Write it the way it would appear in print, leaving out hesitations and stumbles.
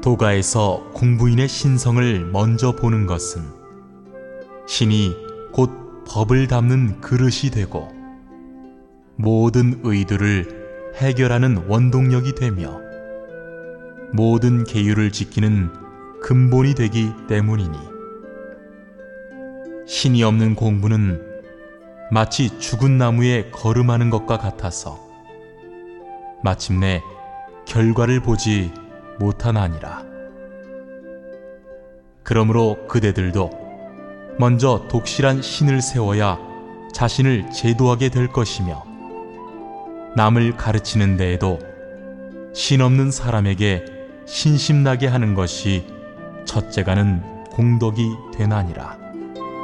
도가에서 공부인의 신성을 먼저 보는 것은 신이 곧 법을 담는 그릇이 되고 모든 의도를 해결하는 원동력이 되며 모든 계율을 지키는 근본이 되기 때문이니, 신이 없는 공부는 마치 죽은 나무에 걸음하는 것과 같아서 마침내 결과를 보지 못하나니라. 그러므로 그대들도 먼저 독실한 신을 세워야 자신을 제도하게 될 것이며, 남을 가르치는 데에도 신 없는 사람에게 신심나게 하는 것이 첫째가는 공덕이 되나니라.